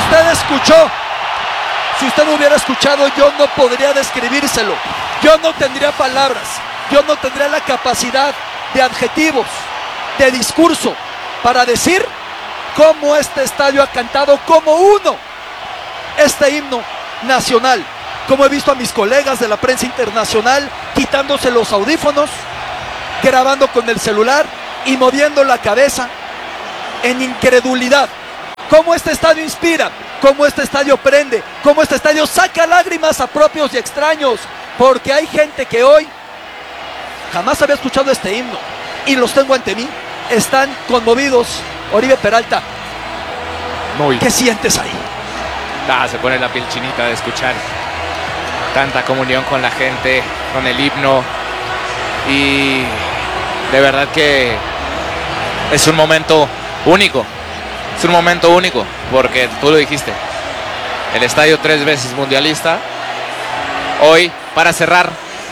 usted escuchó, si usted no hubiera escuchado, yo no podría describírselo. Yo no tendría palabras, yo no tendría la capacidad de adjetivos, de discurso, para decir cómo este estadio ha cantado como uno este himno nacional. Como he visto a mis colegas de la prensa internacional quitándose los audífonos, grabando con el celular y moviendo la cabeza en incredulidad. Cómo este estadio inspira, cómo este estadio prende, cómo este estadio saca lágrimas a propios y extraños, porque hay gente que hoy jamás había escuchado este himno y los tengo ante mí, están conmovidos. Oribe Peralta, ¿qué sientes ahí? Se pone la piel chinita de escuchar tanta comunión con la gente, con el himno, y de verdad que es un momento único. Es un momento único, porque tú lo dijiste, el estadio 3 veces mundialista, hoy para cerrar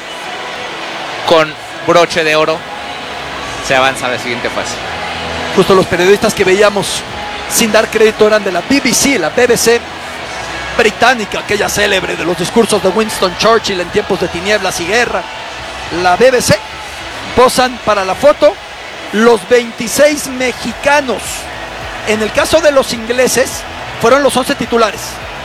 con broche de oro, se avanza a la siguiente fase. Justo los periodistas que veíamos sin dar crédito eran de la BBC, la BBC británica, aquella célebre de los discursos de Winston Churchill en tiempos de tinieblas y guerra. La BBC posan para la foto los 26 mexicanos. En el caso de los ingleses, fueron los 11 titulares.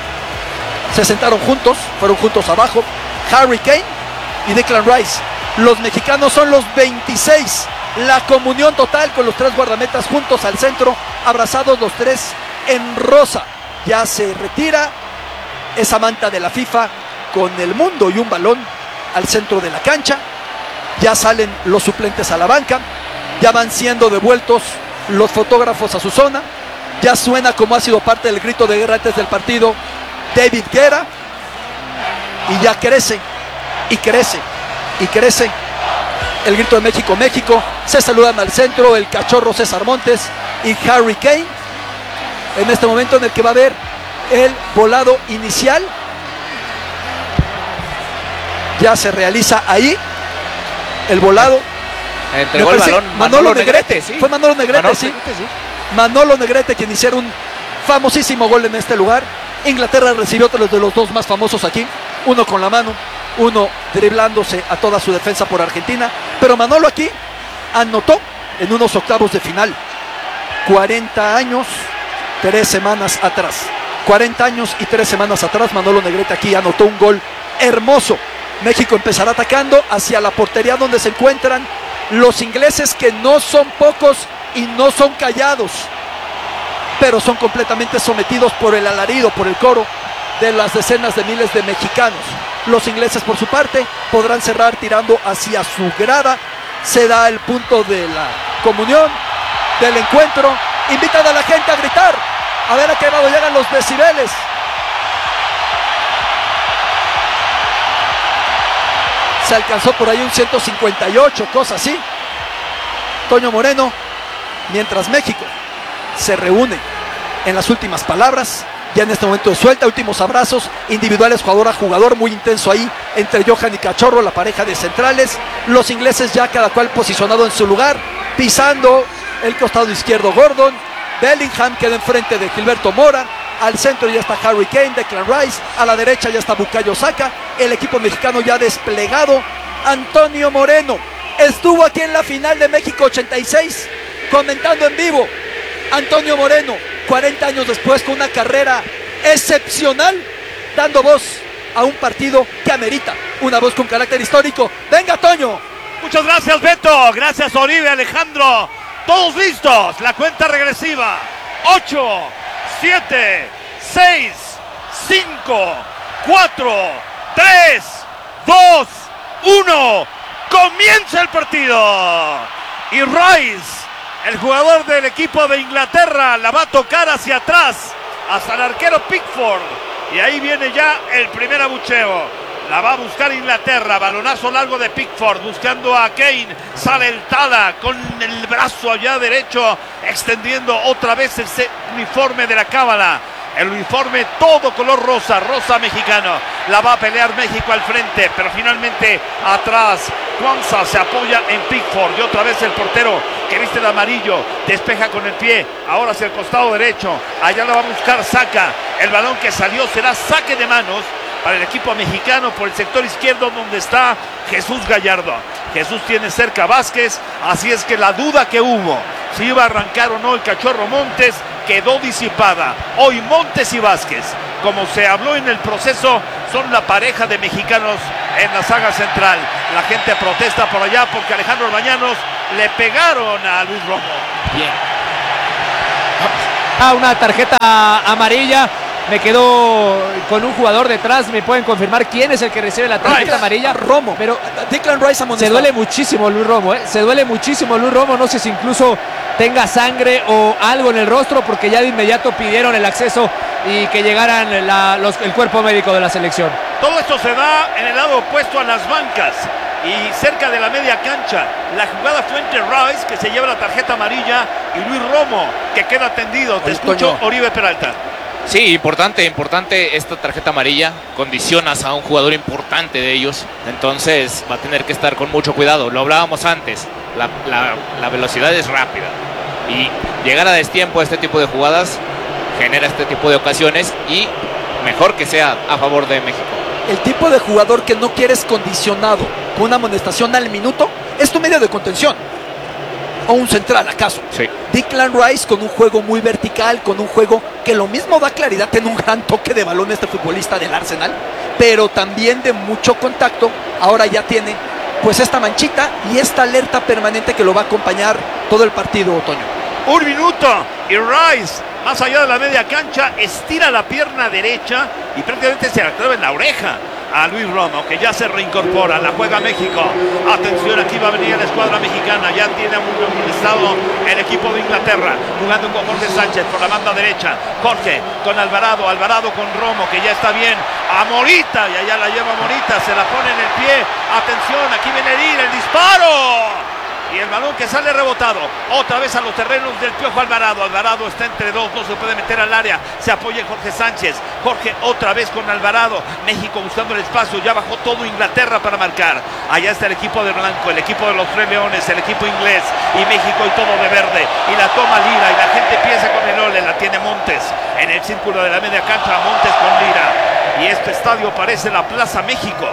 Se sentaron juntos, fueron juntos abajo, Harry Kane y Declan Rice. Los mexicanos son los 26. La comunión total con los 3 guardametas juntos al centro, abrazados los 3 en rosa. Ya se retira esa manta de la FIFA con el mundo y un balón al centro de la cancha. Ya salen los suplentes a la banca. Ya van siendo devueltos los fotógrafos a su zona. Ya suena, como ha sido parte del grito de guerra antes del partido, David Guerra. Y ya crece, y crece, y crece el grito de México, México. Se saludan al centro el cachorro César Montes y Harry Kane, en este momento en el que va a haber el volado inicial. Ya se realiza ahí el volado. Entregó el balón Manolo Negrete, sí. Fue Manolo Negrete, sí. Manolo Negrete quien hicieron un famosísimo gol en este lugar. Inglaterra recibió otro de los 2 más famosos aquí, uno con la mano, uno driblándose a toda su defensa por Argentina, pero Manolo aquí anotó en unos octavos de final. 40 años, 3 semanas atrás. 40 años y 3 semanas atrás, Manolo Negrete aquí anotó un gol hermoso. México empezará atacando hacia la portería donde se encuentran los ingleses, que no son pocos y no son callados, pero son completamente sometidos por el alarido, por el coro de las decenas de miles de mexicanos. Los ingleses, por su parte, podrán cerrar tirando hacia su grada. Se da el punto de la comunión, del encuentro. Invitan a la gente a gritar, a ver a qué grado llegan los decibeles. Se alcanzó por ahí un 158, cosa así. Toño Moreno, mientras México se reúne en las últimas palabras, ya en este momento de suelta, últimos abrazos individuales jugador a jugador, muy intenso ahí entre Johan y Cachorro, la pareja de centrales. Los ingleses ya cada cual posicionado en su lugar, pisando el costado izquierdo Gordon. Bellingham queda enfrente de Gilberto Mora. Al centro ya está Harry Kane, Declan Rice. A la derecha ya está Bukayo Saka. El equipo mexicano ya desplegado. Antonio Moreno estuvo aquí en la final de México 86 comentando en vivo. Antonio Moreno, 40 años después, con una carrera excepcional, dando voz a un partido que amerita una voz con carácter histórico. Venga, Toño. Muchas gracias, Beto. Gracias, Oribe, Alejandro. Todos listos. La cuenta regresiva. 8, 7, 6, 5, 4, 3, 2, 1. Comienza el partido. Y Rice, el jugador del equipo de Inglaterra, la va a tocar hacia atrás, hasta el arquero Pickford. Y ahí viene ya el primer abucheo. La va a buscar Inglaterra, balonazo largo de Pickford, buscando a Kane. Sale el Tala con el brazo allá derecho, extendiendo otra vez ese uniforme de la cábala. El uniforme todo color rosa, rosa mexicano. La va a pelear México al frente, pero finalmente atrás Cuanza se apoya en Pickford. Y otra vez el portero que viste el amarillo, despeja con el pie, ahora hacia el costado derecho, allá la va a buscar Saca, el balón que salió será saque de manos para el equipo mexicano por el sector izquierdo donde está Jesús Gallardo. Jesús tiene cerca a Vázquez, así es que la duda que hubo si iba a arrancar o no el Cachorro Montes quedó disipada. Hoy Montes y Vázquez, como se habló en el proceso, son la pareja de mexicanos en la saga central. La gente protesta por allá porque Alejandro Orbañanos le pegaron a Luis Romo. Bien. Una tarjeta amarilla. Me quedo con un jugador detrás. ¿Me pueden confirmar quién es el que recibe la tarjeta amarilla? Romo. Pero Declan Rice amonestado. Se duele muchísimo Luis Romo, ¿eh? Se duele muchísimo Luis Romo. No sé si incluso tenga sangre o algo en el rostro, porque ya de inmediato pidieron el acceso y que llegaran el cuerpo médico de la selección. Todo esto se da en el lado opuesto a las bancas y cerca de la media cancha. La jugada fue entre Rice, que se lleva la tarjeta amarilla, y Luis Romo, que queda tendido. Te escucho, Oribe Peralta. Sí, importante esta tarjeta amarilla. Condicionas a un jugador importante de ellos, entonces va a tener que estar con mucho cuidado. Lo hablábamos antes, la velocidad es rápida y llegar a destiempo a este tipo de jugadas genera este tipo de ocasiones, y mejor que sea a favor de México. El tipo de jugador que no quieres condicionado con una amonestación al minuto es tu medio de contención. O un central, ¿acaso? Sí. Declan Rice con un juego muy vertical, con un juego que lo mismo da claridad, tiene un gran toque de balón este futbolista del Arsenal, pero también de mucho contacto. Ahora ya tiene pues esta manchita y esta alerta permanente que lo va a acompañar todo el partido, Otoño. Un minuto y Rice, más allá de la media cancha, estira la pierna derecha y prácticamente se la clava en la oreja a Luis Romo, que ya se reincorpora. La juega México. Atención, aquí va a venir la escuadra mexicana. Ya tiene amonestado el equipo de Inglaterra, jugando con Jorge Sánchez por la banda derecha. Jorge con Alvarado, Alvarado con Romo, que ya está bien. A Morita, y allá la lleva Morita, se la pone en el pie. Atención, aquí viene el disparo. Y el balón que sale rebotado, otra vez a los terrenos del Piojo Alvarado. Alvarado está entre dos, no se puede meter al área. Se apoya en Jorge Sánchez. Jorge otra vez con Alvarado. México buscando el espacio, ya bajó todo Inglaterra para marcar. Allá está el equipo de blanco, el equipo de los Tres Leones, el equipo inglés. Y México y todo de verde. Y la toma Lira, y la gente empieza con el ole. La tiene Montes en el círculo de la media cancha. Montes con Lira. Y este estadio parece la Plaza México.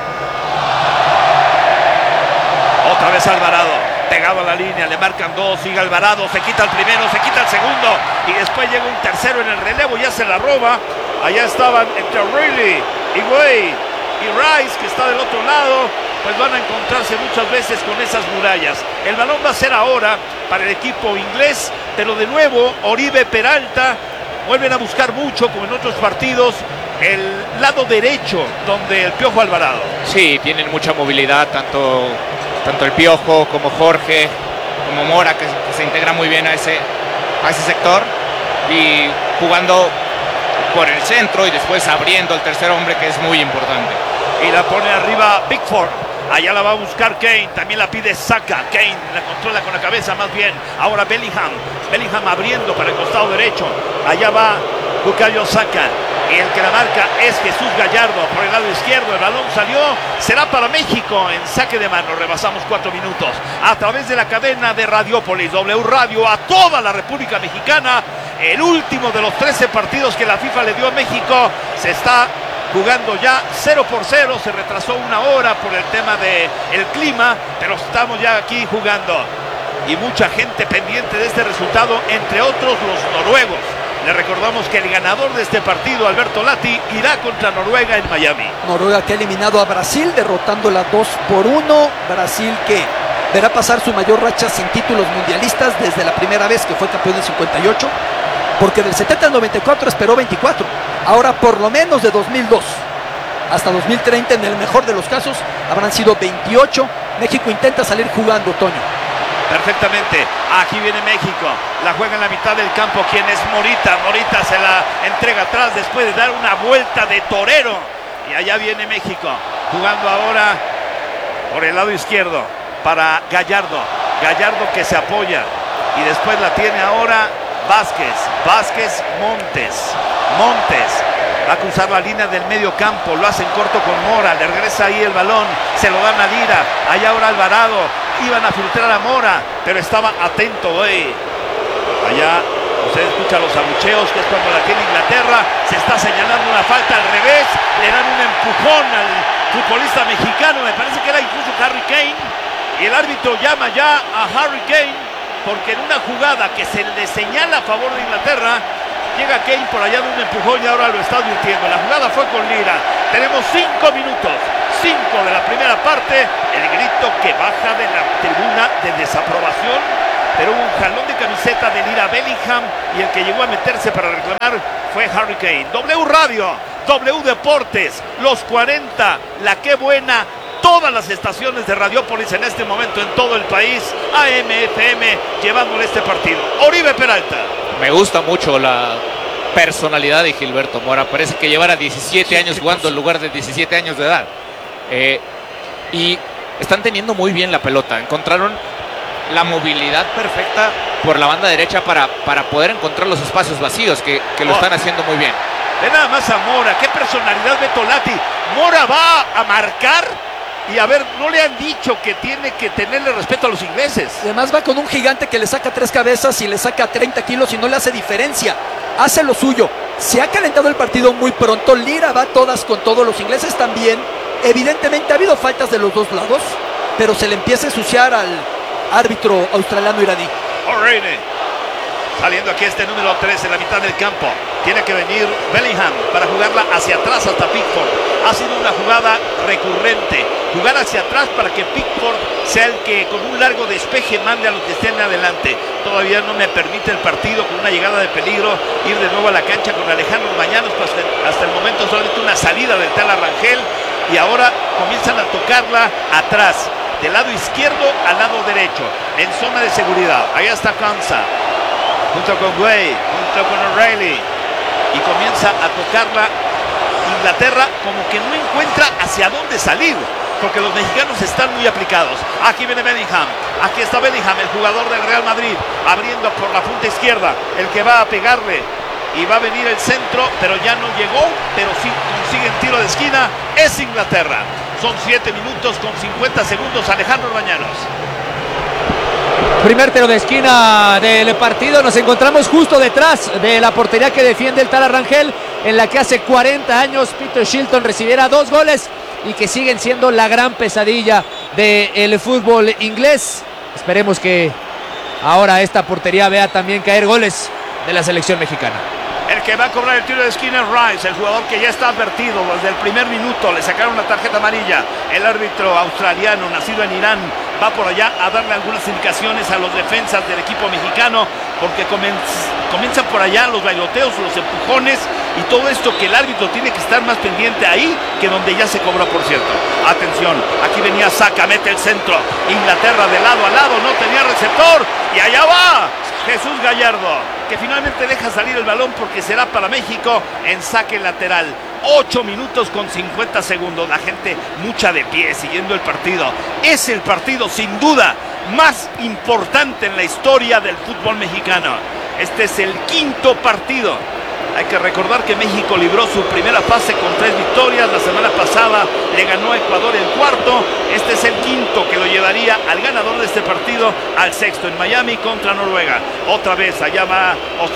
Otra vez Alvarado, pegado a la línea, le marcan dos, sigue Alvarado, se quita el primero, se quita el segundo, y después llega un tercero en el relevo, ya se la roba. Allá estaban entre O'Reilly y Way y Rice, que está del otro lado, pues van a encontrarse muchas veces con esas murallas. El balón va a ser ahora para el equipo inglés, pero de nuevo Oribe Peralta, vuelven a buscar mucho, como en otros partidos, el lado derecho, donde el Piojo Alvarado. Sí, tienen mucha movilidad, tanto el Piojo como Jorge, como Mora, que se integra muy bien a ese sector, y jugando por el centro y después abriendo el tercer hombre, que es muy importante. Y la pone arriba Pickford. Allá la va a buscar Kane, también la pide Saka. Kane la controla con la cabeza más bien. Ahora Bellingham abriendo para el costado derecho. Allá va Bukayo Saka. Y el que la marca es Jesús Gallardo por el lado izquierdo. El balón salió, será para México en saque de mano. Rebasamos 4 minutos a través de la cadena de Radiópolis, W Radio, a toda la República Mexicana. El último de los 13 partidos que la FIFA le dio a México se está jugando ya 0-0. Se retrasó una hora por el tema del clima, pero estamos ya aquí jugando. Y mucha gente pendiente de este resultado, entre otros los noruegos. Le recordamos que el ganador de este partido, Alberto Lati, irá contra Noruega en Miami. Noruega que ha eliminado a Brasil, derrotándola 2-1. Brasil que verá pasar su mayor racha sin títulos mundialistas desde la primera vez que fue campeón en 58. Porque del 70 al 94 esperó 24. Ahora por lo menos de 2002 hasta 2030, en el mejor de los casos, habrán sido 28. México intenta salir jugando, Toño. Perfectamente, aquí viene México, la juega en la mitad del campo. ¿Quién es Morita? Morita se la entrega atrás después de dar una vuelta de torero. Y allá viene México, jugando ahora por el lado izquierdo para Gallardo. Gallardo que se apoya y después la tiene ahora Vázquez, Montes. Va a cruzar la línea del medio campo, lo hace en corto con Mora, le regresa ahí el balón, se lo dan a Lira, allá ahora Alvarado, iban a filtrar a Mora, pero estaba atento, allá usted escucha los abucheos, que es cuando la tiene Inglaterra. Se está señalando una falta al revés, le dan un empujón al futbolista mexicano, me parece que era incluso Harry Kane, y el árbitro llama ya a Harry Kane, porque en una jugada que se le señala a favor de Inglaterra, llega Kane por allá de un empujón y ahora lo está advirtiendo. La jugada fue con Lira. Tenemos 5 minutos, 5 de la primera parte. El grito que baja de la tribuna de desaprobación, pero hubo un jalón de camiseta de Lira Bellingham y el que llegó a meterse para reclamar fue Harry Kane. W Radio, W Deportes, los 40, la que buena, todas las estaciones de Radiópolis en este momento en todo el país, AM, FM, llevándole este partido. Oribe Peralta. Me gusta mucho la personalidad de Gilberto Mora. Parece que llevara 17 años jugando en lugar de 17 años de edad. Y están teniendo muy bien la pelota. Encontraron la movilidad perfecta por la banda derecha para poder encontrar los espacios vacíos que lo están haciendo muy bien. Ve nada más a Mora. Qué personalidad, Beto Lati. Mora va a marcar. Y a ver, no le han dicho que tiene que tenerle respeto a los ingleses. Además va con un gigante que le saca 3 cabezas y le saca 30 kilos y no le hace diferencia. Hace lo suyo. Se ha calentado el partido muy pronto. Lira va todas con todos. Los ingleses también. Evidentemente ha habido faltas de los dos lados, pero se le empieza a ensuciar al árbitro australiano-iraní. O'Reilly. Saliendo aquí este número 3 en la mitad del campo. Tiene que venir Bellingham para jugarla hacia atrás hasta Pickford. Ha sido una jugada recurrente. Jugar hacia atrás para que Pickford sea el que con un largo despeje mande a los que estén adelante. Todavía no me permite el partido con una llegada de peligro ir de nuevo a la cancha con Alejandro Bañanos. Pues hasta el momento solamente una salida del Tala Rangel. Y ahora comienzan a tocarla atrás. Del lado izquierdo al lado derecho. En zona de seguridad. Ahí está Kansa. Junto con Guay, junto con O'Reilly, y comienza a tocarla Inglaterra como que no encuentra hacia dónde salir, porque los mexicanos están muy aplicados. Aquí viene Bellingham, aquí está Bellingham, el jugador del Real Madrid, abriendo por la punta izquierda, el que va a pegarle, y va a venir el centro, pero ya no llegó, pero sí consiguen tiro de esquina, es Inglaterra. Son 7 minutos con 50 segundos, Alejandro Bañanos. Primer tiro de esquina del partido. Nos encontramos justo detrás de la portería que defiende el Tala Rangel, en la que hace 40 años Peter Shilton recibiera 2 goles y que siguen siendo la gran pesadilla del fútbol inglés. Esperemos que ahora esta portería vea también caer goles de la selección mexicana. El que va a cobrar el tiro de esquina es Rice, el jugador que ya está advertido desde el primer minuto. Le sacaron la tarjeta amarilla. El árbitro australiano, nacido en Irán, va por allá a darle algunas indicaciones a los defensas del equipo mexicano, porque comienzan por allá los bailoteos, los empujones y todo esto, que el árbitro tiene que estar más pendiente ahí que donde ya se cobró, por cierto. Atención, aquí venía Saka, mete el centro. Inglaterra de lado a lado, no tenía receptor y allá va Jesús Gallardo, que finalmente deja salir el balón porque será para México en saque lateral. 8 minutos con 50 segundos. La gente mucha de pie siguiendo el partido. Es el partido sin duda más importante en la historia del fútbol mexicano. Este es el 5º partido. Hay que recordar que México libró su primera fase con 3 victorias. La semana pasada le ganó a Ecuador el 4º. Este es el 5º que lo llevaría al ganador de este partido al 6º en Miami contra Noruega. Otra vez allá va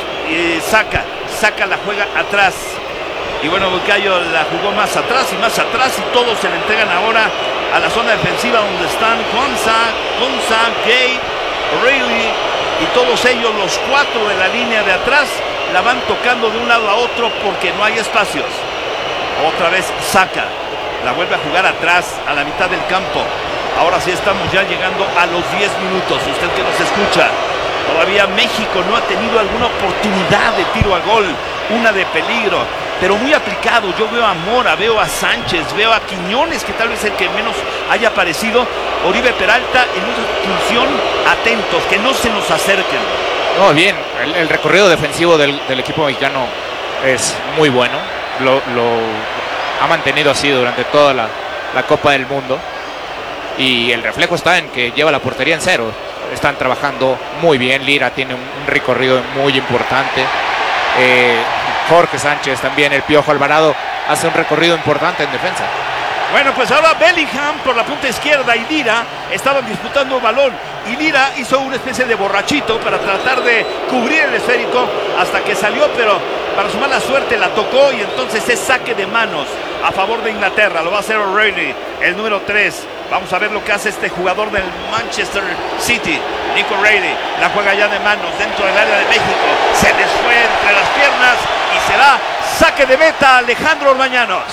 Saka la juega atrás. Y bueno, Bucayo la jugó más atrás y todos se le entregan ahora a la zona defensiva donde están Konsa, Gay, O'Reilly y todos ellos, los 4 de la línea de atrás, la van tocando de un lado a otro porque no hay espacios. Otra vez Saka la vuelve a jugar atrás a la mitad del campo. Ahora sí estamos ya llegando a los 10 minutos. Usted que nos escucha, todavía México no ha tenido alguna oportunidad de tiro a gol, una de peligro, pero muy aplicado. Yo veo a Mora, veo a Sánchez, veo a Quiñones, que tal vez el que menos haya aparecido. Oribe Peralta en una función, atentos, que no se nos acerquen. No, bien, el recorrido defensivo del equipo mexicano es muy bueno. Lo ha mantenido así durante toda la Copa del Mundo. Y el reflejo está en que lleva la portería en 0. Están trabajando muy bien. Lira tiene un recorrido muy importante. Jorge Sánchez también, el Piojo Alvarado hace un recorrido importante en defensa. Bueno, pues ahora Bellingham por la punta izquierda y Lira estaban disputando un balón. Y Lira hizo una especie de borrachito para tratar de cubrir el esférico hasta que salió, pero para su mala suerte la tocó y entonces es saque de manos a favor de Inglaterra. Lo va a hacer O'Reilly, el número 3. Vamos a ver lo que hace este jugador del Manchester City, Nico O'Reilly. La juega ya de manos dentro del área de México. Se les fue entre las piernas y será saque de meta Alejandro Orbañanos.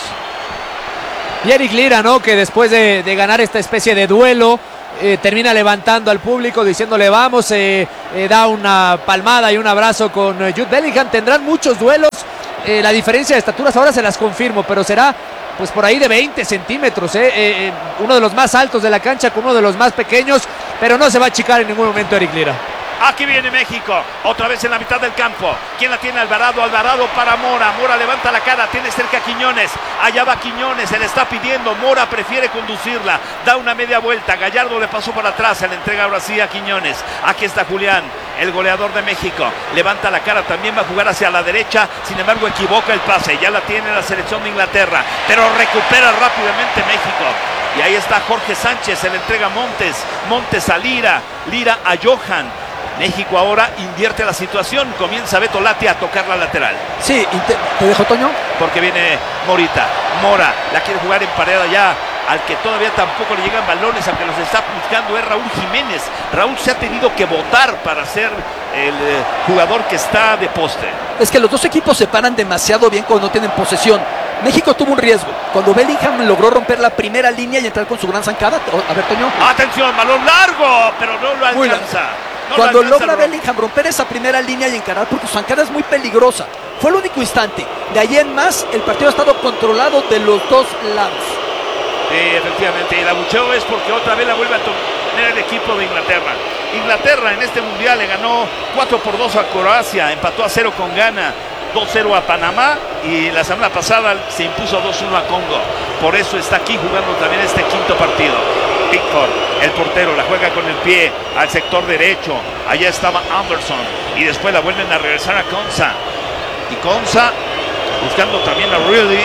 Y Eric Lira, ¿no? Que después de ganar esta especie de duelo, termina levantando al público, diciéndole vamos, da una palmada y un abrazo con Jude Bellingham. Tendrán muchos duelos, la diferencia de estaturas ahora se las confirmo, pero será pues por ahí de 20 centímetros, uno de los más altos de la cancha con uno de los más pequeños, pero no se va a achicar en ningún momento Eric Lira. Aquí viene México, otra vez en la mitad del campo. ¿Quién la tiene? Alvarado, Alvarado para Mora. Mora levanta la cara, tiene cerca a Quiñones. Allá va Quiñones, se le está pidiendo. Mora prefiere conducirla, da una media vuelta. Gallardo le pasó por atrás, se le entrega ahora sí a Quiñones. Aquí está Julián, el goleador de México. Levanta la cara, también va a jugar hacia la derecha. Sin embargo, equivoca el pase. Ya la tiene la selección de Inglaterra, pero recupera rápidamente México. Y ahí está Jorge Sánchez, se le entrega a Montes. Montes a Lira, Lira a Johan. México ahora invierte la situación, comienza Beto Lati a tocar la lateral. Sí, ¿te dejo, Toño? Porque viene Morita, Mora, la quiere jugar en pared allá, al que todavía tampoco le llegan balones, aunque los está buscando es Raúl Jiménez. Raúl se ha tenido que botar para ser el jugador que está de poste. Es que los dos equipos se paran demasiado bien cuando no tienen posesión. México tuvo un riesgo, cuando Bellingham logró romper la primera línea y entrar con su gran zancada. A ver, Toño. Atención, balón largo, pero no lo alcanza. Cuando logra Bellingham romper esa primera línea y encarar, porque su zancada es muy peligrosa. Fue el único instante. De ahí en más, el partido ha estado controlado de los dos lados. Sí, efectivamente. Y el abucheo es porque otra vez la vuelve a tener el equipo de Inglaterra. Inglaterra en este mundial le ganó 4-2 a Croacia, empató a 0 con Ghana, 2-0 a Panamá y la semana pasada se impuso 2-1 a Congo. Por eso está aquí jugando también este quinto partido. Pickford, el portero, la juega con el pie al sector derecho. Allá estaba Anderson y después la vuelven a regresar a Konsa. Y Konsa buscando también a Rudy.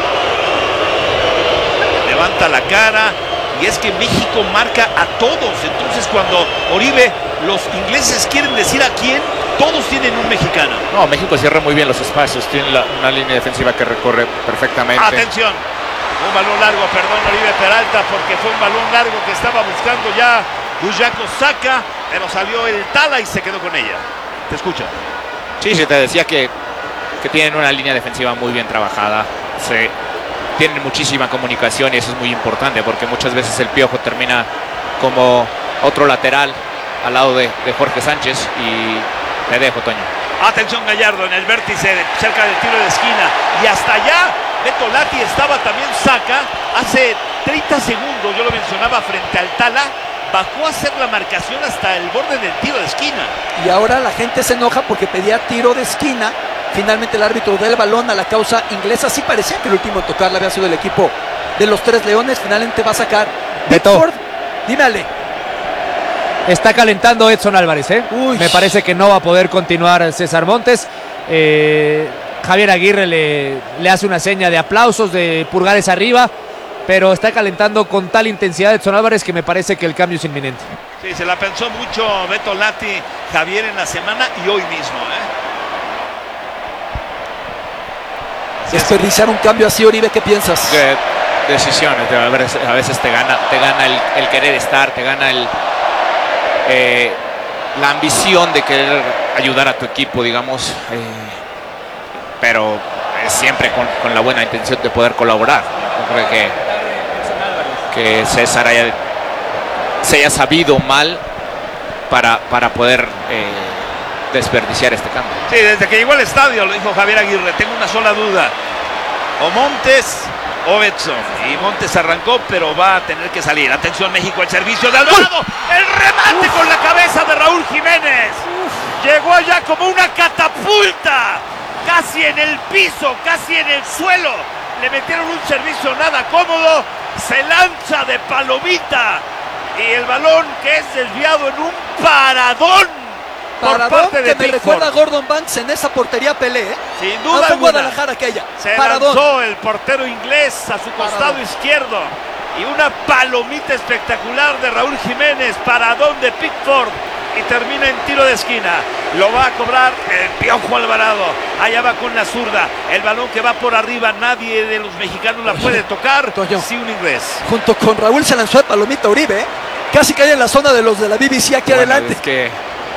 Levanta la cara. Y es que México marca a todos. Entonces cuando Oribe, los ingleses quieren decir a quién, todos tienen un mexicano. No, México cierra muy bien los espacios. Tiene una línea defensiva que recorre perfectamente. Atención. Un balón largo, perdón, Oribe Peralta, porque fue un balón largo que estaba buscando ya Buyaco Saka, pero salió el Tala y se quedó con ella. Te escucho. Sí, te decía que tienen una línea defensiva muy bien trabajada. Tienen muchísima comunicación y eso es muy importante porque muchas veces el Piojo termina como otro lateral al lado de Jorge Sánchez y te dejo, Toño. Atención, Gallardo en el vértice cerca del tiro de esquina y hasta allá Beto Lati estaba también Saka hace 30 segundos, yo lo mencionaba, frente al Tala, bajó a hacer la marcación hasta el borde del tiro de esquina. Y ahora la gente se enoja porque pedía tiro de esquina. Finalmente el árbitro da el balón a la causa inglesa. Sí parecía que el último en tocarla había sido el equipo de los Tres Leones. Finalmente va a sacar Pickford. Dímale. Está calentando Edson Álvarez, ¿eh? Me parece que no va a poder continuar César Montes. Javier Aguirre le hace una seña de aplausos, de pulgares arriba, pero está calentando con tal intensidad Edson Álvarez que me parece que el cambio es inminente. Sí, se la pensó mucho Beto Lati, Javier, en la semana y hoy mismo, Desperdiciar un cambio así, Oribe, ¿qué piensas? Decisiones, a veces te gana el querer estar, te gana la ambición de querer ayudar a tu equipo, digamos, pero siempre con la buena intención de poder colaborar. Yo creo que César se haya sabido mal para poder desperdiciar este cambio. Sí, desde que llegó al estadio lo dijo Javier Aguirre, tengo una sola duda, o Montes o Edson, y Montes arrancó, pero va a tener que salir. Atención, México, el servicio de Alvarado, el remate con la cabeza de Raúl Jiménez, llegó allá como una catapulta, casi en el piso, casi en el suelo, le metieron un servicio nada cómodo, se lanza de palomita y el balón que es desviado en un paradón por Paradón parte de que me Pickford. recuerda a Gordon Banks en esa portería Pelé, ¿eh? Sin duda Fue alguna. Guadalajara aquella. Se Paradón. lanzó el portero inglés a su costado Paradón. izquierdo. Y una palomita espectacular de Raúl Jiménez, paradón de Pickford. Y termina en tiro de esquina. Lo va a cobrar el Piojo Alvarado. Allá va con la zurda. El balón que va por arriba. Nadie de los mexicanos la puede tocar. Toño. Sí, un inglés. Junto con Raúl se lanzó de palomita Uribe, ¿eh? Casi cae en la zona de los de la BBC aquí Bueno, adelante. es que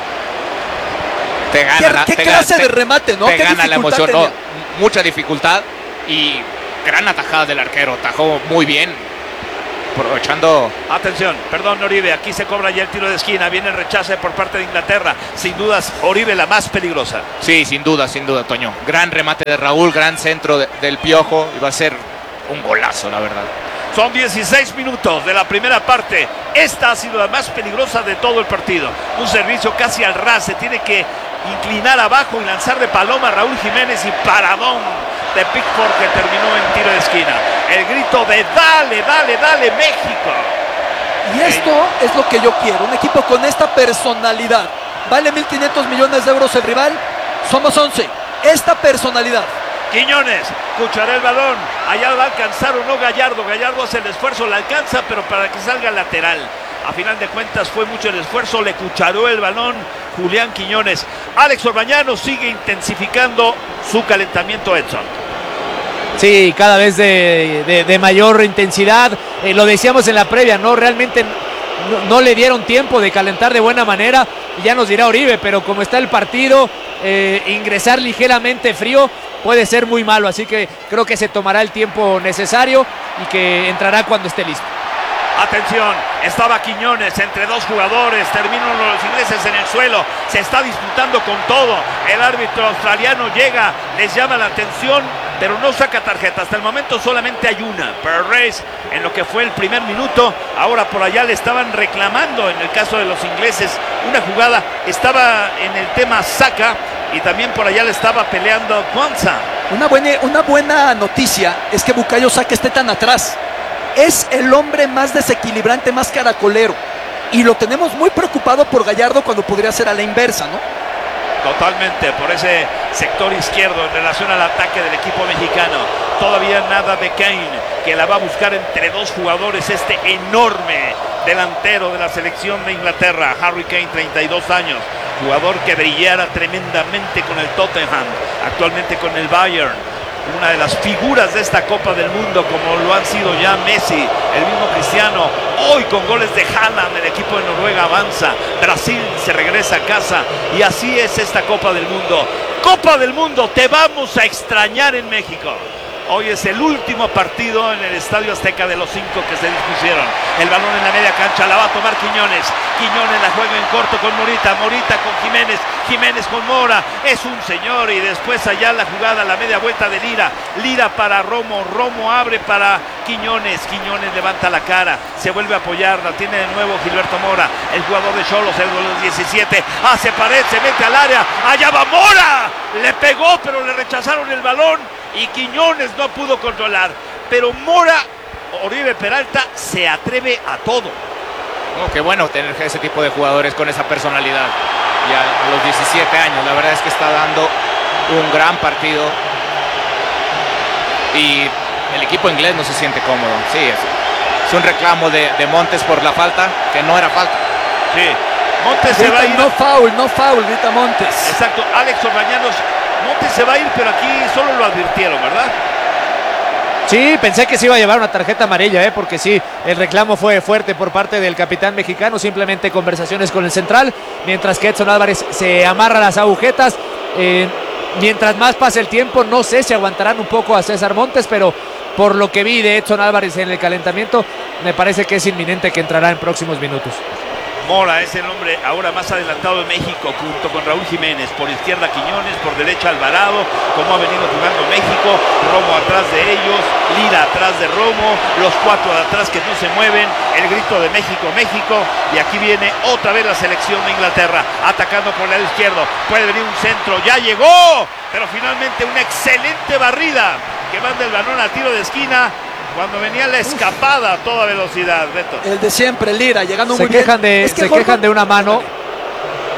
te gana ¿Qué clase de remate, no? Te ¿Qué gana la dificultad emoción, tenía? ¿no? Mucha dificultad y gran atajada del arquero. Atajó muy bien, aprovechando. Atención, perdón Oribe, aquí se cobra ya el tiro de esquina, viene el rechace por parte de Inglaterra, sin dudas Oribe la más peligrosa. Sí, sin duda, Toño. Gran remate de Raúl, gran centro del Piojo y va a ser un golazo, la verdad. Son 16 minutos de la primera parte, esta ha sido la más peligrosa de todo el partido, un servicio casi al ras, se tiene que inclinar abajo y lanzar de paloma a Raúl Jiménez y paradón de Pickford que terminó en tiro de esquina. El grito de dale, dale, dale México. Y esto es lo que yo quiero, un equipo con esta personalidad. Vale 1.500 millones de euros el rival, somos 11. Esta personalidad. Quiñones, cuchará el balón, allá va a alcanzar o no Gallardo, Gallardo hace el esfuerzo, la alcanza, pero para que salga lateral. A final de cuentas fue mucho el esfuerzo, le cucharó el balón Julián Quiñones. Alex Orbañano sigue intensificando su calentamiento, Edson. Sí, cada vez de mayor intensidad. Lo decíamos en la previa, ¿no? Realmente no le dieron tiempo de calentar de buena manera. Ya nos dirá Oribe, pero como está el partido, ingresar ligeramente frío puede ser muy malo. Así que creo que se tomará el tiempo necesario y que entrará cuando esté listo. Atención, estaba Quiñones entre dos jugadores, terminan los ingleses en el suelo, se está disputando con todo, el árbitro australiano llega, les llama la atención, pero no saca tarjeta, hasta el momento solamente hay una, Perez en lo que fue el primer minuto, ahora por allá le estaban reclamando en el caso de los ingleses una jugada, estaba en el tema Saka y también por allá le estaba peleando Kwanzaa. Una buena noticia es que Bukayo Saka esté tan atrás. Es el hombre más desequilibrante, más caracolero. Y lo tenemos muy preocupado por Gallardo cuando podría ser a la inversa, ¿no? Totalmente, por ese sector izquierdo en relación al ataque del equipo mexicano. Todavía nada de Kane, que la va a buscar entre dos jugadores, este enorme delantero de la selección de Inglaterra, Harry Kane, 32 años. Jugador que brillara tremendamente con el Tottenham, actualmente con el Bayern. Una de las figuras de esta Copa del Mundo, como lo han sido ya Messi, el mismo Cristiano, hoy con goles de Haaland, el equipo de Noruega avanza, Brasil se regresa a casa y así es esta Copa del Mundo. Copa del Mundo, te vamos a extrañar en México. Hoy es el último partido en el Estadio Azteca de los 5 que se dispusieron. El balón en la media cancha, la va a tomar Quiñones. Quiñones la juega en corto con Morita, Morita con Jiménez, Jiménez con Mora. Es un señor y después allá la jugada, la media vuelta de Lira. Lira para Romo, Romo abre para Quiñones. Quiñones levanta la cara, se vuelve a apoyar, la tiene de nuevo Gilberto Mora, el jugador de Xolos, el de los 17. Hace pared, se mete al área, allá va Mora. Le pegó, pero le rechazaron el balón. Y Quiñones no pudo controlar, pero Mora, Oribe Peralta, se atreve a todo. Qué bueno tener ese tipo de jugadores con esa personalidad. Y a los 17 años, la verdad es que está dando un gran partido. Y el equipo inglés no se siente cómodo. Sí, es un reclamo de Montes por la falta, que no era falta. Sí, Montes se va a ir. No foul, grita Montes. Exacto, Alex Orbañanos. Montes se va a ir, pero aquí solo lo advirtieron, ¿verdad? Sí, pensé que se iba a llevar una tarjeta amarilla, porque sí, el reclamo fue fuerte por parte del capitán mexicano, simplemente conversaciones con el central, mientras que Edson Álvarez se amarra las agujetas. Mientras más pase el tiempo, no sé si aguantarán un poco a César Montes, pero por lo que vi de Edson Álvarez en el calentamiento, me parece que es inminente que entrará en próximos minutos. Mora es el hombre ahora más adelantado de México, junto con Raúl Jiménez. Por izquierda Quiñones, por derecha Alvarado, como ha venido jugando México. Romo atrás de ellos, Lira atrás de Romo, los cuatro de atrás que no se mueven. El grito de México, México. Y aquí viene otra vez la selección de Inglaterra, atacando por el lado izquierdo. Puede venir un centro, ya llegó, pero finalmente una excelente barrida que manda el balón a tiro de esquina. Cuando venía la escapada a toda velocidad, Beto. El de siempre, Lira, llegando Se muy bien. quejan de una mano.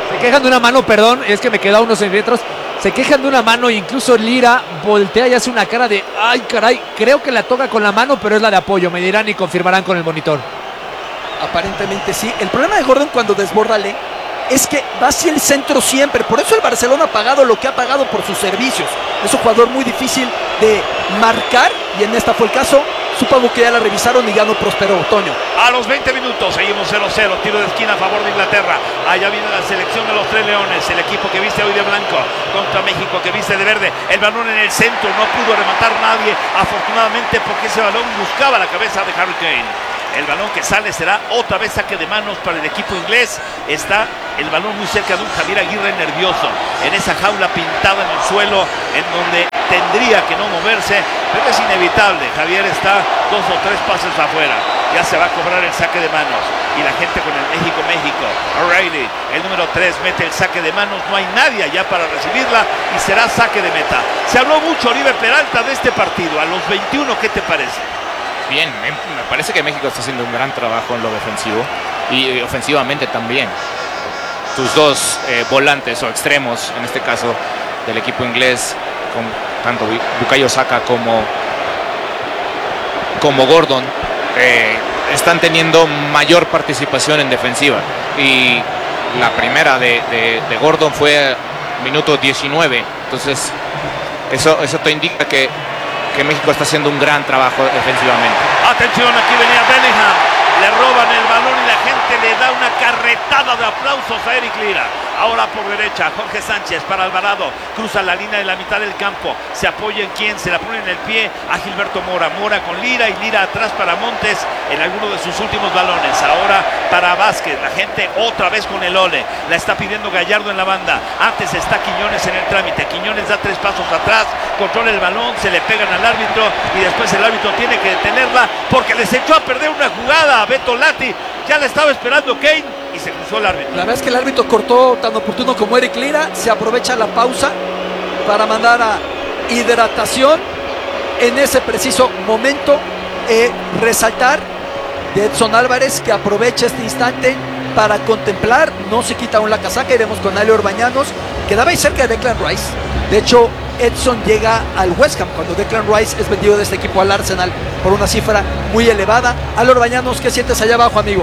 Se quejan de una mano, perdón, es que me quedó a unos centímetros. Se quejan de una mano e incluso Lira voltea y hace una cara de ay caray, creo que la toca con la mano, pero es la de apoyo, me dirán y confirmarán con el monitor. Aparentemente sí. El problema de Gordon cuando desborda Le es que va hacia el centro siempre. Por eso el Barcelona ha pagado lo que ha pagado por sus servicios. Es un jugador muy difícil de marcar y en esta fue el caso. Supongo que ya la revisaron y ya no prosperó, Toño. A los 20 minutos seguimos 0-0, tiro de esquina a favor de Inglaterra. Allá viene la selección de los Tres Leones, el equipo que viste hoy de blanco contra México que viste de verde. El balón en el centro, no pudo rematar nadie, afortunadamente, porque ese balón buscaba la cabeza de Harry Kane. El balón que sale será otra vez saque de manos para el equipo inglés. Está el balón muy cerca de un Javier Aguirre nervioso, en esa jaula pintada en el suelo, en donde tendría que no moverse, pero es inevitable. Javier está 2 o 3 pases afuera. Ya se va a cobrar el saque de manos. Y la gente con el México. O'Reilly, el número 3, mete el saque de manos. No hay nadie allá para recibirla y será saque de meta. Se habló mucho, Oribe Peralta, de este partido. A los 21, ¿qué te parece? Bien, me parece que México está haciendo un gran trabajo en lo defensivo y ofensivamente también. Tus dos volantes o extremos, en este caso del equipo inglés, con tanto Bukayo Saka como Gordon, están teniendo mayor participación en defensiva. Y la primera de Gordon fue minuto 19. Entonces, eso te indica que México está haciendo un gran trabajo defensivamente. Atención, aquí venía Bellingham, le roban el balón y la gente le da una carretada de aplausos a Eric Lira. Ahora por derecha, Jorge Sánchez para Alvarado, cruza la línea de la mitad del campo, se apoya en quién, se la pone en el pie a Gilberto Mora, Mora con Lira y Lira atrás para Montes en alguno de sus últimos balones. Ahora para Vázquez, la gente otra vez con el ole, la está pidiendo Gallardo en la banda, antes está Quiñones en el trámite, Quiñones da 3 pasos atrás, controla el balón, se le pegan al árbitro y después el árbitro tiene que detenerla porque les echó a perder una jugada a Beto Lati, ya la estaba esperando Kane y se cruzó el árbitro. La verdad es que el árbitro cortó tan oportuno como Eric Lira, se aprovecha la pausa para mandar a hidratación en ese preciso momento. Resaltar de Edson Álvarez que aprovecha este instante para contemplar, no se quita aún la casaca, iremos con Ale Orbañanos, quedaba ahí cerca de Declan Rice. De hecho, Edson llega al West Ham cuando Declan Rice es vendido de este equipo al Arsenal por una cifra muy elevada. Ale Orbañanos, ¿qué sientes allá abajo, amigo?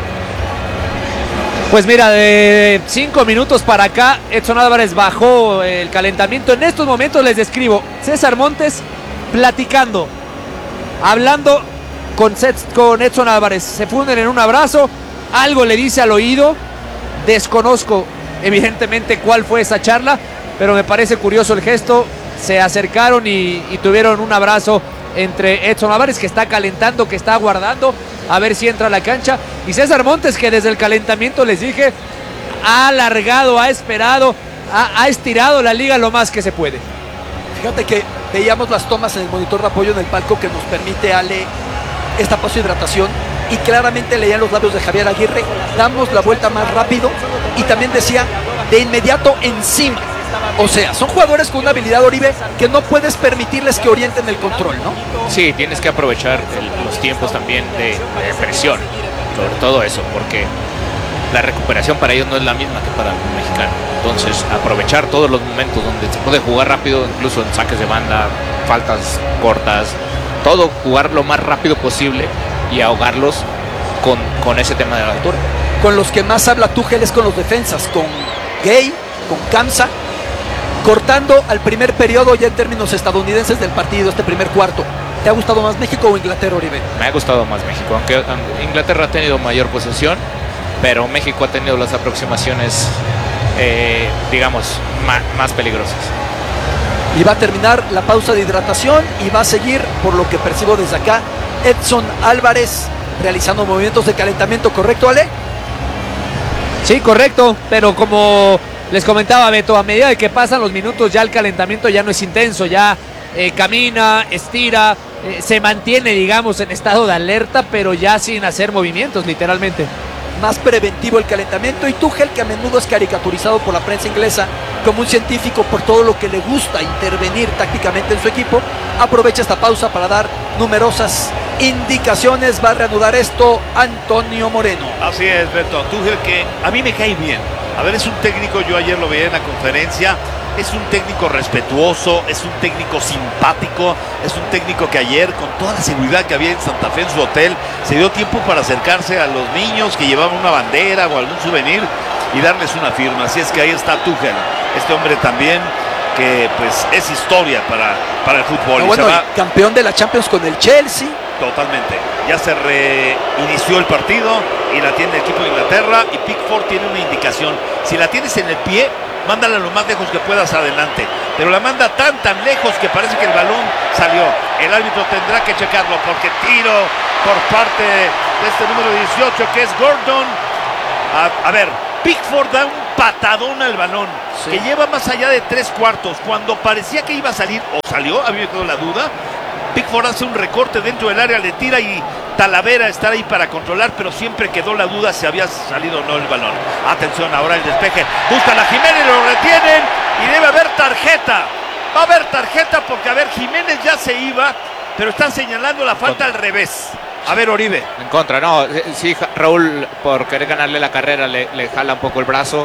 Pues mira, de 5 minutos para acá, Edson Álvarez bajó el calentamiento. En estos momentos les describo, César Montes platicando, hablando con Edson Álvarez. Se funden en un abrazo, algo le dice al oído. Desconozco evidentemente cuál fue esa charla, pero me parece curioso el gesto. Se acercaron y tuvieron un abrazo entre Edson Álvarez, que está calentando, que está aguardando a ver si entra a la cancha, y César Montes, que desde el calentamiento, les dije, ha alargado, ha esperado, ha estirado la liga lo más que se puede. Fíjate que veíamos las tomas en el monitor de apoyo en el palco que nos permite, Ale, esta pausa de hidratación, y claramente leían los labios de Javier Aguirre, damos la vuelta más rápido, y también decía, de inmediato encima. O sea, son jugadores con una habilidad, Oribe, que no puedes permitirles que orienten el control, ¿no? Sí, tienes que aprovechar los tiempos también de presión, sobre todo eso, porque la recuperación para ellos no es la misma que para un mexicano. Entonces, aprovechar todos los momentos donde se puede jugar rápido, incluso en saques de banda, faltas cortas, todo, jugar lo más rápido posible y ahogarlos con ese tema de la altura. Con los que más habla Tuchel es con los defensas, con Gay, con Kamsa, cortando al primer periodo ya en términos estadounidenses del partido, este primer cuarto. ¿Te ha gustado más México o Inglaterra, Oribe? Me ha gustado más México, aunque Inglaterra ha tenido mayor posesión, pero México ha tenido las aproximaciones, digamos, más peligrosas. Y va a terminar la pausa de hidratación y va a seguir, por lo que percibo desde acá, Edson Álvarez realizando movimientos de calentamiento, ¿correcto, Ale? Sí, correcto, pero como les comentaba Beto, a medida de que pasan los minutos ya el calentamiento ya no es intenso, ya camina, estira, se mantiene, digamos, en estado de alerta, pero ya sin hacer movimientos, literalmente. Más preventivo el calentamiento, y Tuchel, que a menudo es caricaturizado por la prensa inglesa como un científico por todo lo que le gusta intervenir tácticamente en su equipo, aprovecha esta pausa para dar numerosas indicaciones. Va a reanudar esto Antonio Moreno. Así es, Beto. Tuchel, que a mí me cae bien. A ver, es un técnico, yo ayer lo veía en la conferencia, es un técnico respetuoso, es un técnico simpático, es un técnico que ayer, con toda la seguridad que había en Santa Fe en su hotel, se dio tiempo para acercarse a los niños que llevaban una bandera o algún souvenir y darles una firma. Así es que ahí está Tuchel, este hombre también que pues es historia para el fútbol. Bueno, campeón de la Champions con el Chelsea. Totalmente. Ya se reinició el partido y la tiene el equipo de Inglaterra y Pickford tiene una indicación. Si la tienes en el pie, mándala lo más lejos que puedas adelante. Pero la manda tan lejos que parece que el balón salió. El árbitro tendrá que checarlo porque tiro por parte de este número 18 que es Gordon. A ver, Pickford da un patadón al balón, sí, que lleva más allá de 3/4. Cuando parecía que iba a salir, o salió, a mí me quedó la duda. Pickford hace un recorte dentro del área, le tira y Talavera está ahí para controlar, pero siempre quedó la duda si había salido o no el balón. Atención, ahora el despeje. Buscan a Jiménez, lo retienen y debe haber tarjeta. Va a haber tarjeta porque, a ver, Jiménez ya se iba, pero están señalando la falta al revés. A ver, Oribe. En contra, no. Sí, Raúl, por querer ganarle la carrera, le jala un poco el brazo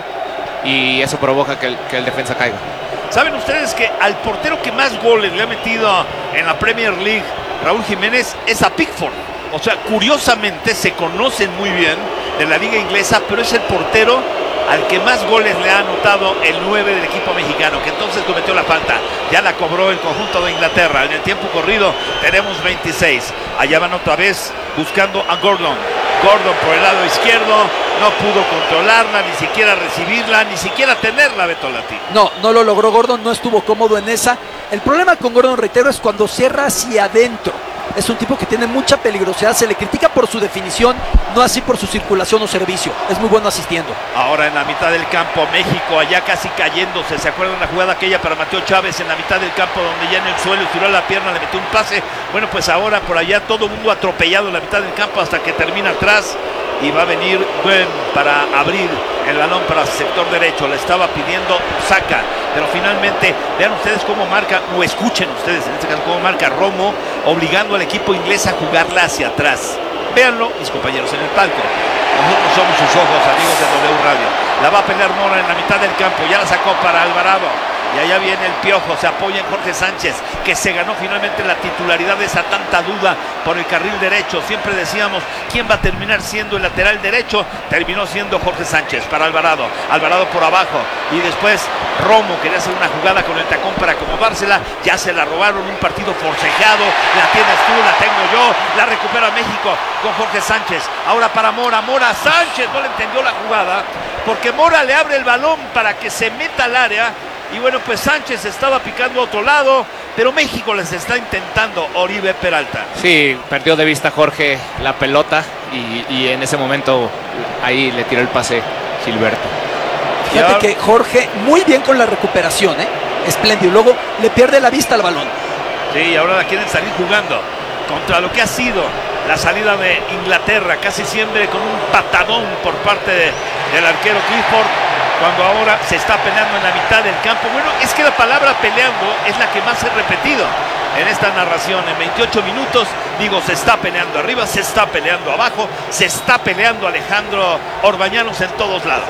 y eso provoca que el defensa caiga. ¿Saben ustedes que al portero que más goles le ha metido en la Premier League, Raúl Jiménez, es a Pickford? O sea, curiosamente se conocen muy bien de la liga inglesa, pero es el portero al que más goles le ha anotado el 9 del equipo mexicano, que entonces cometió la falta. Ya la cobró el conjunto de Inglaterra. En el tiempo corrido tenemos 26. Allá van otra vez buscando a Gordon. Gordon por el lado izquierdo, no pudo controlarla, ni siquiera recibirla, ni siquiera tenerla, Beto Lati. No lo logró Gordon, no estuvo cómodo en esa. El problema con Gordon, reitero, es cuando cierra hacia adentro. Es un tipo que tiene mucha peligrosidad, se le critica por su definición, no así por su circulación o servicio. Es muy bueno asistiendo. Ahora en la mitad del campo, México allá casi cayéndose. ¿Se acuerdan la jugada aquella para Mateo Chávez en la mitad del campo donde ya en el suelo estiró la pierna, le metió un pase? Bueno, pues ahora por allá todo el mundo atropellado en la mitad del campo hasta que termina atrás. Y va a venir Gwen para abrir el balón para el sector derecho. Le estaba pidiendo Saka, pero finalmente vean ustedes cómo marca, o escuchen ustedes en este caso cómo marca Romo, obligando al equipo inglés a jugarla hacia atrás. Véanlo, mis compañeros en el palco. Nosotros somos sus ojos, amigos de W Radio. La va a pelear Mora en la mitad del campo, ya la sacó para Alvarado. Y allá viene el Piojo, se apoya en Jorge Sánchez, que se ganó finalmente la titularidad de esa tanta duda por el carril derecho. Siempre decíamos, ¿quién va a terminar siendo el lateral derecho? Terminó siendo Jorge Sánchez para Alvarado. Alvarado por abajo. Y después Romo quería hacer una jugada con el tacón para acomodársela. Ya se la robaron, un partido forcejeado. La tienes tú, la tengo yo. La recupera México con Jorge Sánchez. Ahora para Mora. Mora Sánchez no le entendió la jugada, porque Mora le abre el balón para que se meta al área. Y bueno, pues Sánchez estaba picando a otro lado, pero México les está intentando. Oribe Peralta. Sí, perdió de vista Jorge la pelota y en ese momento ahí le tiró el pase Gilberto. Fíjate que Jorge muy bien con la recuperación, espléndido. Luego le pierde la vista al balón. Sí, ahora la quieren salir jugando contra lo que ha sido la salida de Inglaterra, casi siempre con un patadón por parte del arquero Clifford, cuando ahora se está peleando en la mitad del campo. Bueno, es que la palabra peleando es la que más he repetido en esta narración. En 28 minutos, digo, se está peleando arriba, se está peleando abajo, se está peleando Alejandro Orbañanos en todos lados.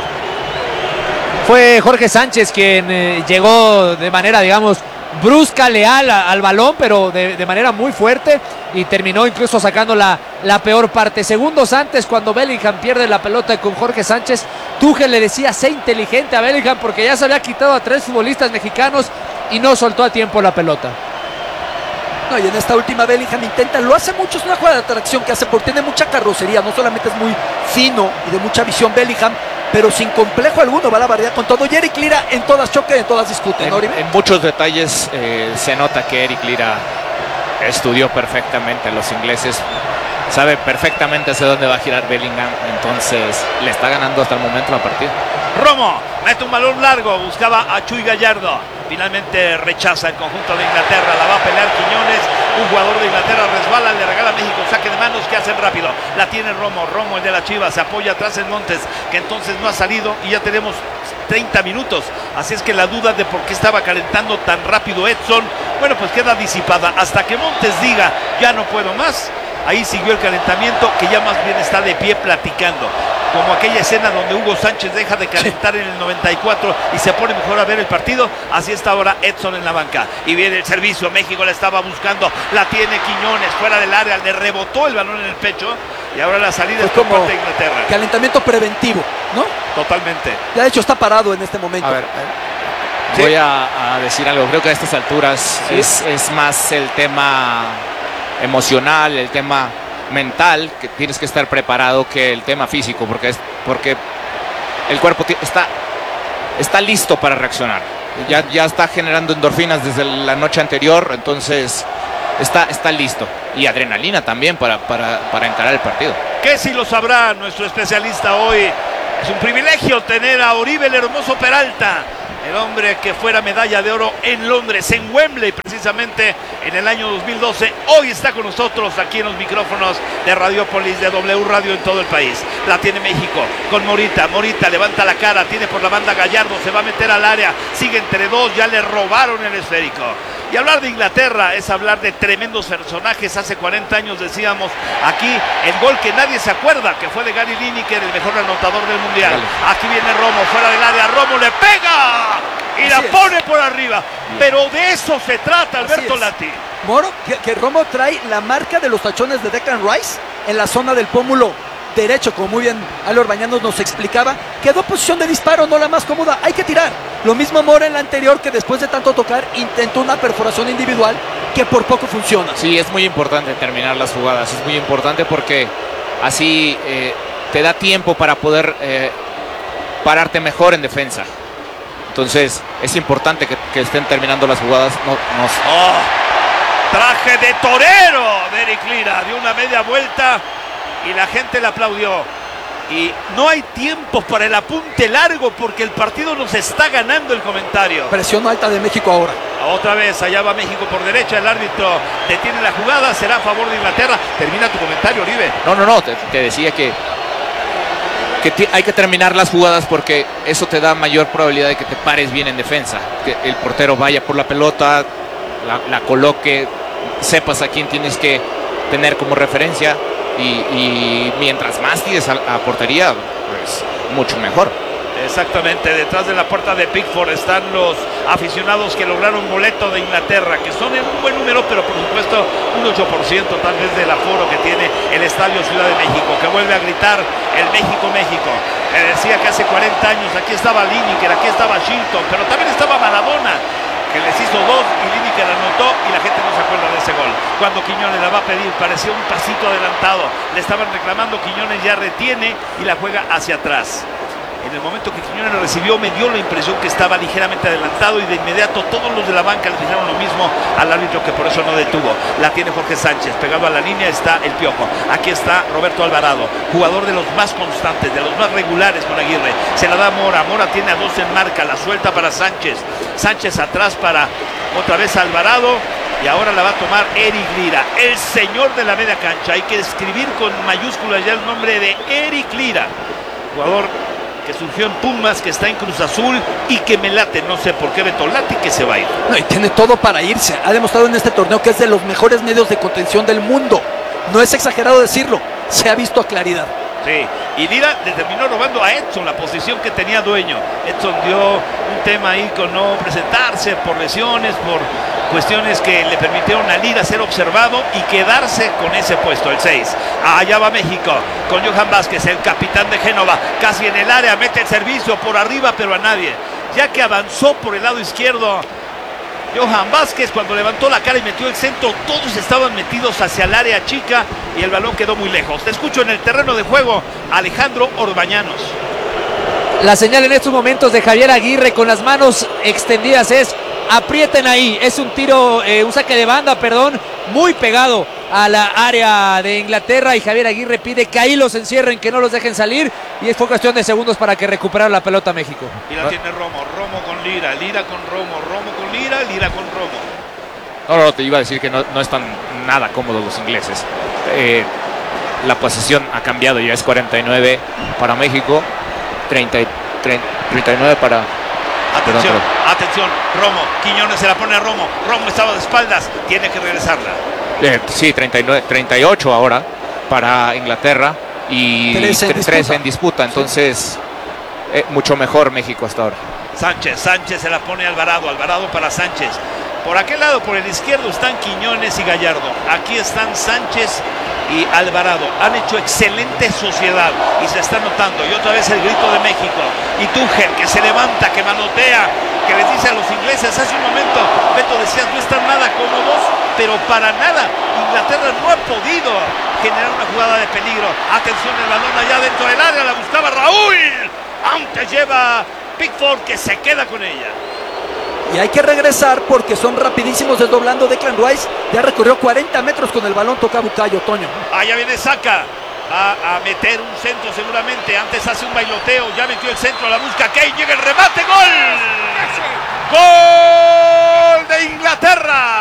Fue Jorge Sánchez quien llegó de manera, digamos, brusca, leal al balón, pero de manera muy fuerte, y terminó incluso sacando la peor parte. Segundos antes, cuando Bellingham pierde la pelota con Jorge Sánchez, Tuchel le decía: sé inteligente a Bellingham, porque ya se había quitado a 3 futbolistas mexicanos y no soltó a tiempo la pelota. No, y en esta última Bellingham intenta, lo hace mucho, es una jugada de atracción que hace porque tiene mucha carrocería, no solamente es muy fino y de mucha visión Bellingham, pero sin complejo alguno va a la variedad con todo. Y Eric Lira en todas choque, en todas discute, ¿no, Oribe? En muchos detalles se nota que Eric Lira estudió perfectamente a los ingleses, sabe perfectamente hacia dónde va a girar Bellingham, entonces le está ganando hasta el momento la partida. Romo mete un balón largo, buscaba a Chuy Gallardo, finalmente rechaza el conjunto de Inglaterra, la va a pelear Quiñones, un jugador de Inglaterra resbala, le regala a México saque de manos que hacen rápido, la tiene Romo el de la Chivas, se apoya atrás en Montes, que entonces no ha salido y ya tenemos 30 minutos, así es que la duda de por qué estaba calentando tan rápido Edson, bueno, pues queda disipada hasta que Montes diga ya no puedo más. Ahí siguió el calentamiento, que ya más bien está de pie platicando. Como aquella escena donde Hugo Sánchez deja de calentar en el 94 y se pone mejor a ver el partido. Así está ahora Edson en la banca. Y viene el servicio, México la estaba buscando, la tiene Quiñones fuera del área, le rebotó el balón en el pecho. Y ahora la salida es por parte de Inglaterra. Calentamiento preventivo, ¿no? Totalmente. Ya de hecho está parado en este momento. A ver, voy a decir algo. Creo que a estas alturas es más el tema emocional, el tema mental, que tienes que estar preparado, que el tema físico, porque el cuerpo está listo para reaccionar. Ya está generando endorfinas desde la noche anterior, entonces está listo. Y adrenalina también para encarar el partido. Que si lo sabrá nuestro especialista hoy. Es un privilegio tener a Oribe el Hermoso Peralta, el hombre que fuera medalla de oro en Londres, en Wembley precisamente en el año 2012. Hoy está con nosotros aquí en los micrófonos de Radiopolis, de W Radio en todo el país. La tiene México con Morita. Morita levanta la cara, tiene por la banda Gallardo, se va a meter al área, sigue entre dos, ya le robaron el esférico. Y hablar de Inglaterra es hablar de tremendos personajes. Hace 40 años decíamos aquí el gol que nadie se acuerda, que fue de Gary Lineker, el mejor anotador del mundial. Aquí viene Romo, fuera del área, Romo le pega y la pone por arriba. Pero de eso se trata, Alberto Lati. Moro, que Romo trae la marca de los tachones de Declan Rice en la zona del pómulo derecho, como muy bien Ale Orbañanos nos explicaba. Quedó posición de disparo, no la más cómoda, hay que tirar. Lo mismo Mora en la anterior, que después de tanto tocar intentó una perforación individual que por poco funciona. Sí, es muy importante terminar las jugadas, es muy importante porque así te da tiempo para poder pararte merior en defensa. Entonces es importante que estén terminando las jugadas. Traje de torero de Eric Lira, dio una media vuelta y la gente le aplaudió. Y no hay tiempo para el apunte largo porque el partido nos está ganando, el comentario. Presión alta de México ahora. Otra vez, allá va México por derecha, el árbitro detiene la jugada, será a favor de Inglaterra. Termina tu comentario, Oribe. No, te decía que hay que terminar las jugadas porque eso te da mayor probabilidad de que te pares bien en defensa. Que el portero vaya por la pelota, la coloque, sepas a quién tienes que tener como referencia. Y mientras más tires a portería, pues mucho mejor. Exactamente, detrás de la puerta de Pickford están los aficionados que lograron boleto de Inglaterra, que son en un buen número, pero por supuesto un 8% tal vez del aforo que tiene el Estadio Ciudad de México, que vuelve a gritar el México, México. Decía que hace 40 años aquí estaba Lineker, aquí estaba Shilton, pero también estaba Maradona, que les hizo dos y Lineker anotó y la gente no se acuerda de ese gol. Cuando Quiñones la va a pedir, parecía un pasito adelantado, le estaban reclamando, Quiñones ya retiene y la juega hacia atrás. En el momento que Quiñones lo recibió, me dio la impresión que estaba ligeramente adelantado y de inmediato todos los de la banca le dijeron lo mismo al árbitro, que por eso no detuvo. La tiene Jorge Sánchez, pegado a la línea está el Piojo. Aquí está Roberto Alvarado, jugador de los más constantes, de los más regulares con Aguirre. Se la da a Mora, Mora tiene a dos en marca, la suelta para Sánchez. Sánchez atrás para otra vez Alvarado. Y ahora la va a tomar Eric Lira, el señor de la media cancha. Hay que escribir con mayúsculas ya el nombre de Eric Lira, jugador que surgió en Pumas, que está en Cruz Azul y que me late, no sé por qué Beto Lati, que se va a ir. No, y tiene todo para irse. Ha demostrado en este torneo que es de los mejores medios de contención del mundo. No es exagerado decirlo, se ha visto a claridad. Sí, y Lira le terminó robando a Edson la posición que tenía Dueño. Edson dio un tema ahí con no presentarse por lesiones, por cuestiones que le permitieron a Lira ser observado y quedarse con ese puesto, el 6. Allá va México con Johan Vázquez, el capitán de Génova, casi en el área, mete el servicio por arriba, pero a nadie. Ya que avanzó por el lado izquierdo Johan Vázquez, cuando levantó la cara y metió el centro, todos estaban metidos hacia el área chica y el balón quedó muy lejos. Te escucho en el terreno de juego, Alejandro Orbañanos. La señal en estos momentos de Javier Aguirre con las manos extendidas es: aprieten ahí. Es un tiro, un saque de banda, muy pegado a la área de Inglaterra, y Javier Aguirre pide que ahí los encierren, que no los dejen salir, y fue cuestión de segundos para que recuperara la pelota México. Y la tiene Romo, Romo con Lira, Lira con Romo, Romo con Lira, Lira con Romo. No, te iba a decir que no están nada cómodos los ingleses. La posesión ha cambiado, ya es 49 para México, 39 para... Atención, Romo, Quiñones se la pone a Romo, Romo estaba de espaldas, tiene que regresarla. Sí, 39, 38 ahora para Inglaterra y 13 en disputa. Entonces, mucho mejor México hasta ahora. Sánchez se la pone a Alvarado para Sánchez. Por aquel lado, por el izquierdo, están Quiñones y Gallardo. Aquí están Sánchez y Alvarado. Han hecho excelente sociedad y se está notando. Y otra vez el grito de México. Y Tuchel, que se levanta, que manotea, que les dice a los ingleses. Hace un momento, Beto, decías, no están nada cómodos, pero para nada. Inglaterra no ha podido generar una jugada de peligro. Atención, el balón allá dentro del área, la buscaba Raúl. Aunque lleva Pickford, que se queda con ella. Y hay que regresar porque son rapidísimos desdoblando. Declan Rice ya recorrió 40 metros con el balón, toca Bukayo, Toño. Allá viene Saka. Va a meter un centro seguramente. Antes hace un bailoteo. Ya metió el centro, la busca Kane. Llega el remate. ¡Gol! ¡Gol de Inglaterra!